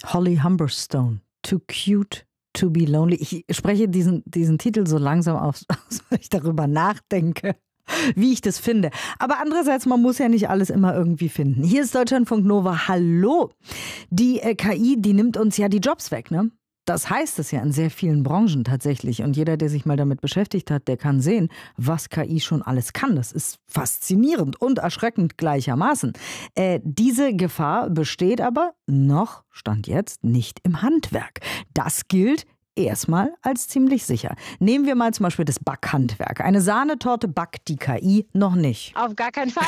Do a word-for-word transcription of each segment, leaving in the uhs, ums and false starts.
Holly Humberstone, Too Cute to be Lonely. Ich spreche diesen, diesen Titel so langsam aus, weil ich darüber nachdenke, wie ich das finde. Aber andererseits, man muss ja nicht alles immer irgendwie finden. Hier ist Deutschlandfunk Nova. Hallo. Die äh, K I, die nimmt uns ja die Jobs weg, ne? Das heißt es ja in sehr vielen Branchen tatsächlich. Und jeder, der sich mal damit beschäftigt hat, der kann sehen, was K I schon alles kann. Das ist faszinierend und erschreckend gleichermaßen. Äh, diese Gefahr besteht aber noch, Stand jetzt, nicht im Handwerk. Das gilt erstmal als ziemlich sicher. Nehmen wir mal zum Beispiel das Backhandwerk. Eine Sahnetorte backt die K I noch nicht. Auf gar keinen Fall.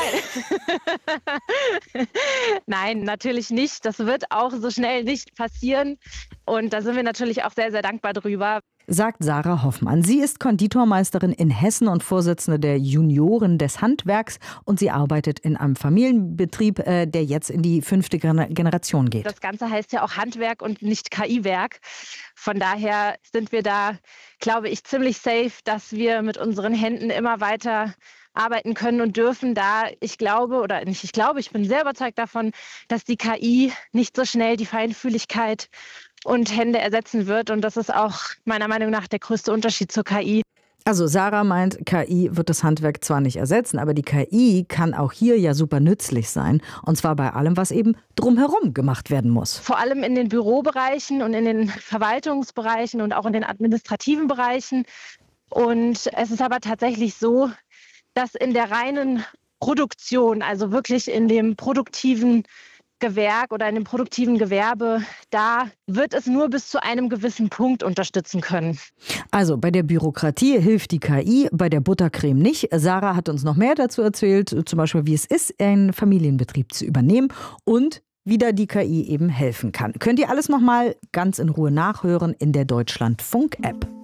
Nein, natürlich nicht. Das wird auch so schnell nicht passieren. Und da sind wir natürlich auch sehr, sehr dankbar drüber. Sagt Sarah Hoffmann. Sie ist Konditormeisterin in Hessen und Vorsitzende der Junioren des Handwerks. Und sie arbeitet in einem Familienbetrieb, der jetzt in die fünfte Generation geht. Das Ganze heißt ja auch Handwerk und nicht K I-Werk. Von daher sind wir da, glaube ich, ziemlich safe, dass wir mit unseren Händen immer weiter arbeiten können und dürfen, da ich glaube, oder nicht ich glaube, ich bin sehr überzeugt davon, dass die K I nicht so schnell die Feinfühligkeit und Hände ersetzen wird. Und das ist auch meiner Meinung nach der größte Unterschied zur K I. Also Sarah meint, K I wird das Handwerk zwar nicht ersetzen, aber die K I kann auch hier ja super nützlich sein. Und zwar bei allem, was eben drumherum gemacht werden muss. Vor allem in den Bürobereichen und in den Verwaltungsbereichen und auch in den administrativen Bereichen. Und es ist aber tatsächlich so, dass in der reinen Produktion, also wirklich in dem produktiven Gewerk oder in dem produktiven Gewerbe, da wird es nur bis zu einem gewissen Punkt unterstützen können. Also bei der Bürokratie hilft die K I, bei der Buttercreme nicht. Sarah hat uns noch mehr dazu erzählt, zum Beispiel wie es ist, einen Familienbetrieb zu übernehmen und wie da die K I eben helfen kann. Könnt ihr alles noch mal ganz in Ruhe nachhören in der Deutschlandfunk-App.